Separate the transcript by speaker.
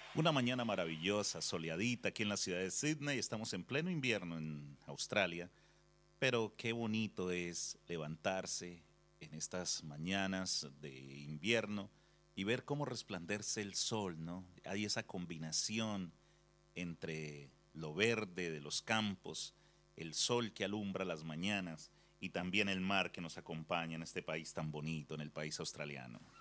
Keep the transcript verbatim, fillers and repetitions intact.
Speaker 1: Una mañana maravillosa, soleadita aquí en la ciudad de Sydney. Estamos en pleno invierno en Australia, pero qué bonito es levantarse en estas mañanas de invierno y ver cómo resplandece el sol, ¿no? Hay esa combinación entre lo verde de los campos, el sol que alumbra las mañanas y también el mar que nos acompaña en este país tan bonito, en el país australiano.